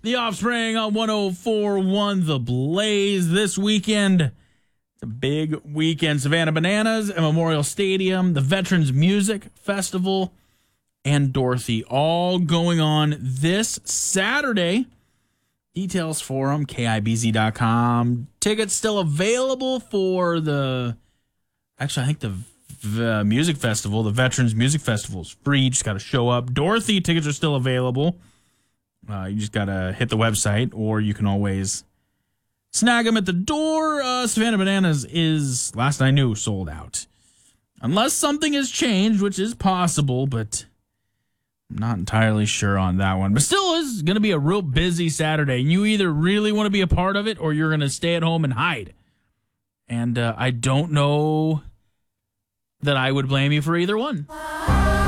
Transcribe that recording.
The Offspring on 104.1 The Blaze this weekend. It's a big weekend. Savannah Bananas at Memorial Stadium, the Veterans Music Festival, and Dorothy all going on this Saturday. Details for them, KIBZ.com. Tickets still available for the music festival. The Veterans Music Festival is free. You just got to show up. Dorothy tickets are still available. You just got to hit the website, or you can always snag them at the door. Savannah Bananas is, last I knew, sold out. Unless something has changed, which is possible, but I'm not entirely sure on that one. But still is going to be a real busy Saturday. You either really want to be a part of it or you're going to stay at home and hide. And I don't know that I would blame you for either one.